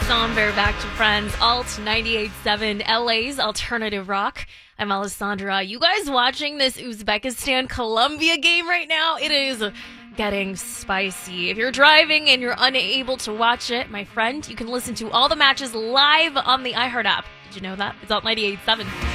on. We're back to Friends, Alt 98.7, LA's alternative rock. I'm Alessandra. You guys watching this Uzbekistan-Colombia game right now? It is getting spicy. If you're driving and you're unable to watch it, my friend, you can listen to all the matches live on the iHeart app. Did you know that? It's Alt 98.7.